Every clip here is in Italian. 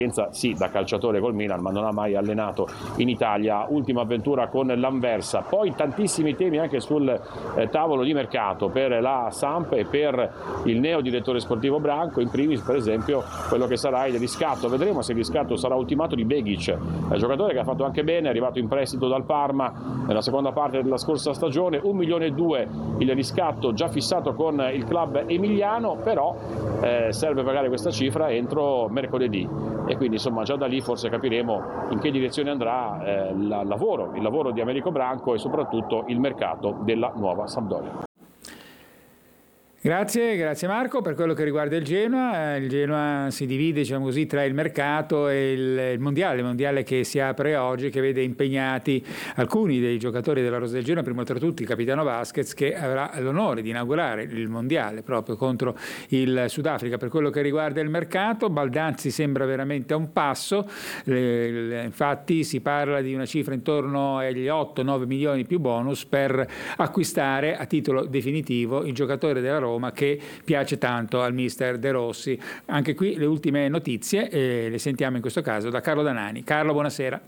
Sì, da calciatore col Milan, ma non ha mai allenato in Italia. Ultima avventura con l'Anversa. Poi tantissimi temi anche sul tavolo di mercato per la Samp e per il neo direttore sportivo Branco, in primis per esempio quello che sarà il riscatto. Vedremo se il riscatto sarà ultimato di Begic, giocatore che ha fatto anche bene, è arrivato in prestito dal Parma nella seconda parte della scorsa stagione. 1,2 milioni il riscatto già fissato con il club emiliano, però serve pagare questa cifra entro mercoledì. E quindi insomma già da lì forse capiremo in che direzione andrà il lavoro di Americo Branco e soprattutto il mercato della nuova Sampdoria. Grazie Marco. Per quello che riguarda il Genoa si divide, diciamo così, tra il mercato e il mondiale che si apre oggi, che vede impegnati alcuni dei giocatori della rosa del Genoa, primo tra tutti il capitano Vasquez, che avrà l'onore di inaugurare il mondiale proprio contro il Sudafrica. Per quello che riguarda il mercato, Baldanzi sembra veramente a un passo, infatti si parla di una cifra intorno agli 8-9 milioni più bonus per acquistare a titolo definitivo il giocatore della Roma che piace tanto al mister De Rossi. Anche qui le ultime notizie le sentiamo in questo caso da Carlo Danani. Carlo, buonasera.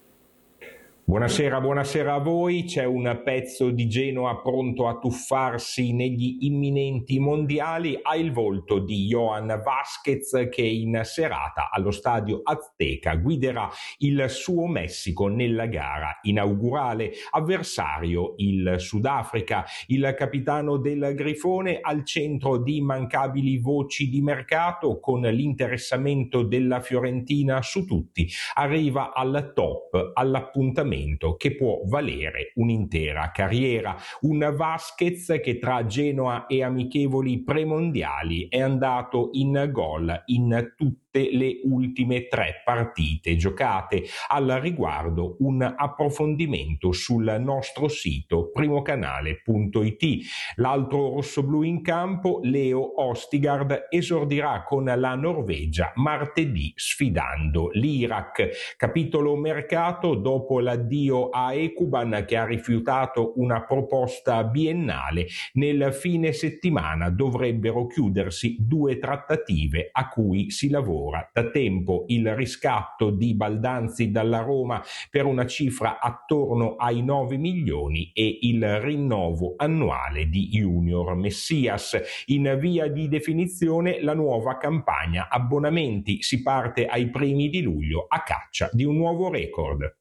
Buonasera a voi. C'è un pezzo di Genoa pronto a tuffarsi negli imminenti mondiali. Ha il volto di Johan Vasquez, che in serata allo stadio Azteca guiderà il suo Messico nella gara inaugurale. Avversario il Sudafrica. Il capitano del Grifone al centro di immancabili voci di mercato, con l'interessamento della Fiorentina su tutti. Arriva al top, all'appuntamento che può valere un'intera carriera. Un Vasquez che tra Genoa e amichevoli premondiali è andato in gol in tutte le ultime 3 partite giocate. Al riguardo un approfondimento sul nostro sito primocanale.it. L'altro rossoblù in campo, Leo Ostigard, esordirà con la Norvegia martedì sfidando l'Iraq. Capitolo mercato dopo l'addio a Ekuban, che ha rifiutato una proposta biennale. Nel fine settimana dovrebbero chiudersi 2 trattative a cui si lavora da tempo: il riscatto di Baldanzi dalla Roma per una cifra attorno ai 9 milioni e il rinnovo annuale di Junior Messias. In via di definizione la nuova campagna abbonamenti. Si parte ai primi di luglio a caccia di un nuovo record.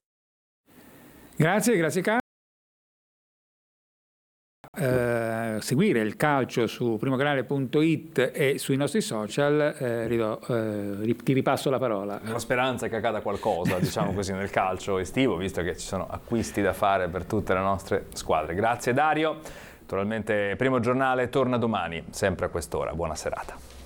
Grazie Carlo. Seguire il calcio su primocanale.it e sui nostri social. Ti ripasso la parola. La speranza è che accada qualcosa, diciamo così, nel calcio estivo, visto che ci sono acquisti da fare per tutte le nostre squadre. Grazie Dario. Naturalmente Primo Giornale torna domani, sempre a quest'ora. Buona serata.